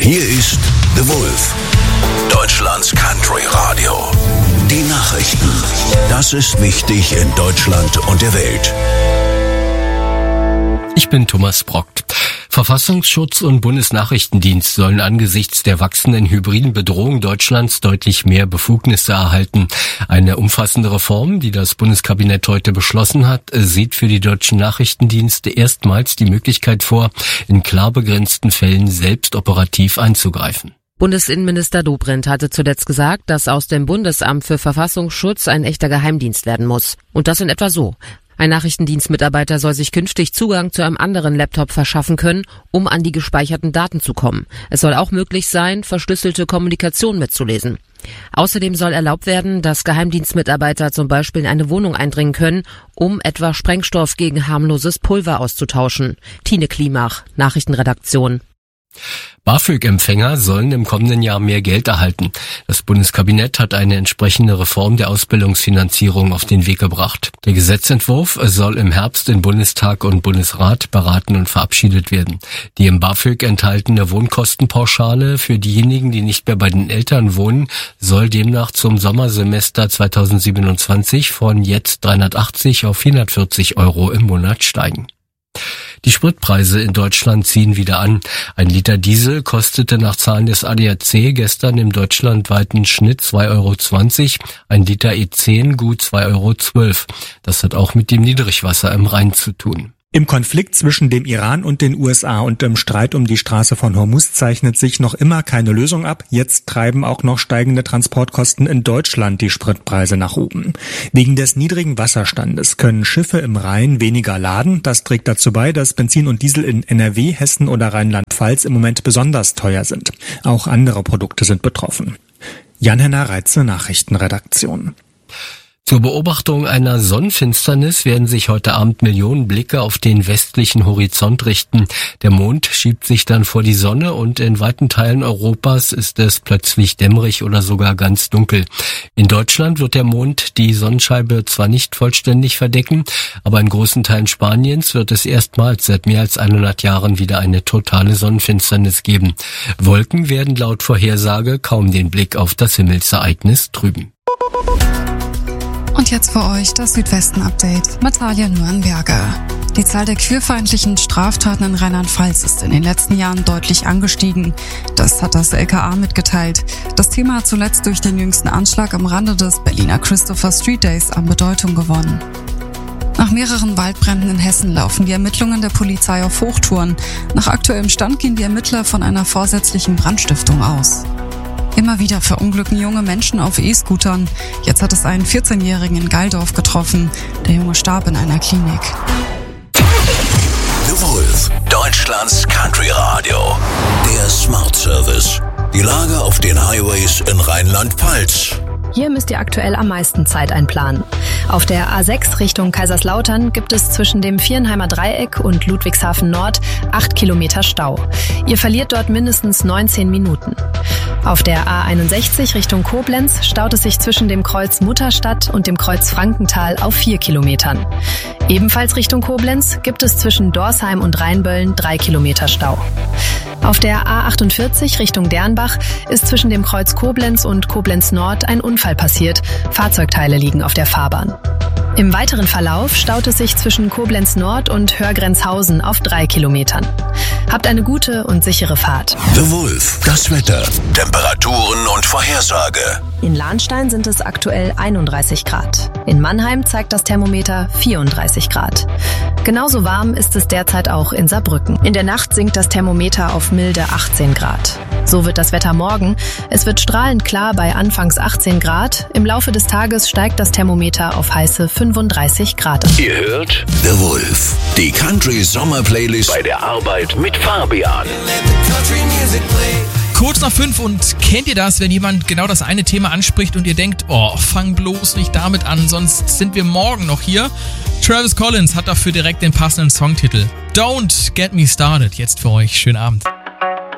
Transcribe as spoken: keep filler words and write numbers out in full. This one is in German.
Hier ist The Wolf, Deutschlands Country Radio. Die Nachrichten. Das ist wichtig in Deutschland und der Welt. Ich bin Thomas Brockt. Verfassungsschutz und Bundesnachrichtendienst sollen angesichts der wachsenden hybriden Bedrohung Deutschlands deutlich mehr Befugnisse erhalten. Eine umfassende Reform, die das Bundeskabinett heute beschlossen hat, sieht für die deutschen Nachrichtendienste erstmals die Möglichkeit vor, in klar begrenzten Fällen selbst operativ einzugreifen. Bundesinnenminister Dobrindt hatte zuletzt gesagt, dass aus dem Bundesamt für Verfassungsschutz ein echter Geheimdienst werden muss. Und das in etwa so. Ein Nachrichtendienstmitarbeiter soll sich künftig Zugang zu einem anderen Laptop verschaffen können, um an die gespeicherten Daten zu kommen. Es soll auch möglich sein, verschlüsselte Kommunikation mitzulesen. Außerdem soll erlaubt werden, dass Geheimdienstmitarbeiter zum Beispiel in eine Wohnung eindringen können, um etwa Sprengstoff gegen harmloses Pulver auszutauschen. Tine Klimach, Nachrichtenredaktion. BAföG-Empfänger sollen im kommenden Jahr mehr Geld erhalten. Das Bundeskabinett hat eine entsprechende Reform der Ausbildungsfinanzierung auf den Weg gebracht. Der Gesetzentwurf soll im Herbst in Bundestag und Bundesrat beraten und verabschiedet werden. Die im BAföG enthaltene Wohnkostenpauschale für diejenigen, die nicht mehr bei den Eltern wohnen, soll demnach zum Sommersemester zweitausendsiebenundzwanzig von jetzt dreihundertachtzig auf vierhundertvierzig Euro im Monat steigen. Die Spritpreise in Deutschland ziehen wieder an. Ein Liter Diesel kostete nach Zahlen des A D A C gestern im deutschlandweiten Schnitt zwei Euro zwanzig, ein Liter E zehn gut zwei Euro zwölf. Das hat auch mit dem Niedrigwasser im Rhein zu tun. Im Konflikt zwischen dem Iran und den U S A und im Streit um die Straße von Hormuz zeichnet sich noch immer keine Lösung ab. Jetzt treiben auch noch steigende Transportkosten in Deutschland die Spritpreise nach oben. Wegen des niedrigen Wasserstandes können Schiffe im Rhein weniger laden. Das trägt dazu bei, dass Benzin und Diesel in N R W, Hessen oder Rheinland-Pfalz im Moment besonders teuer sind. Auch andere Produkte sind betroffen. Jan-Henner Reitze, Nachrichtenredaktion. Zur Beobachtung einer Sonnenfinsternis werden sich heute Abend Millionen Blicke auf den westlichen Horizont richten. Der Mond schiebt sich dann vor die Sonne und in weiten Teilen Europas ist es plötzlich dämmerig oder sogar ganz dunkel. In Deutschland wird der Mond die Sonnenscheibe zwar nicht vollständig verdecken, aber in großen Teilen Spaniens wird es erstmals seit mehr als hundert Jahren wieder eine totale Sonnenfinsternis geben. Wolken werden laut Vorhersage kaum den Blick auf das Himmelsereignis trüben. Und jetzt für euch das Südwesten-Update mit Talia Nürnberger. Die Zahl der queerfeindlichen Straftaten in Rheinland-Pfalz ist in den letzten Jahren deutlich angestiegen. Das hat das L K A mitgeteilt. Das Thema hat zuletzt durch den jüngsten Anschlag am Rande des Berliner Christopher Street Days an Bedeutung gewonnen. Nach mehreren Waldbränden in Hessen laufen die Ermittlungen der Polizei auf Hochtouren. Nach aktuellem Stand gehen die Ermittler von einer vorsätzlichen Brandstiftung aus. Immer wieder verunglücken junge Menschen auf E-Scootern. Jetzt hat es einen vierzehnjährigen in Geildorf getroffen. Der Junge starb in einer Klinik. The Wolf, Deutschlands Country Radio. Der Smart Service. Die Lage auf den Highways in Rheinland-Pfalz. Hier müsst ihr aktuell am meisten Zeit einplanen. Auf der A sechs Richtung Kaiserslautern gibt es zwischen dem Vierenheimer Dreieck und Ludwigshafen Nord acht Kilometer Stau. Ihr verliert dort mindestens neunzehn Minuten. Auf der A einundsechzig Richtung Koblenz staut es sich zwischen dem Kreuz Mutterstadt und dem Kreuz Frankenthal auf vier Kilometern. Ebenfalls Richtung Koblenz gibt es zwischen Dorsheim und Rheinböllen drei Kilometer Stau. Auf der A achtundvierzig Richtung Dernbach ist zwischen dem Kreuz Koblenz und Koblenz Nord ein Unfall passiert. Fahrzeugteile liegen auf der Fahrbahn. Im weiteren Verlauf staut es sich zwischen Koblenz Nord und Hörgrenzhausen auf drei Kilometern. Habt eine gute und sichere Fahrt. The Wolf, das Wetter, Temperaturen und Vorhersage. In Lahnstein sind es aktuell einunddreißig Grad. In Mannheim zeigt das Thermometer vierunddreißig Grad. Genauso warm ist es derzeit auch in Saarbrücken. In der Nacht sinkt das Thermometer auf milde achtzehn Grad. So wird das Wetter morgen. Es wird strahlend klar bei anfangs achtzehn Grad. Im Laufe des Tages steigt das Thermometer auf heiße fünfunddreißig Grad. Ihr hört The Wolf, die Country Sommer Playlist bei der Arbeit mit Fabian. Kurz nach fünf und kennt ihr das, wenn jemand genau das eine Thema anspricht und ihr denkt, oh, fang bloß nicht damit an, sonst sind wir morgen noch hier. Travis Collins hat dafür direkt den passenden Songtitel. Don't Get Me Started, jetzt für euch. Schönen Abend.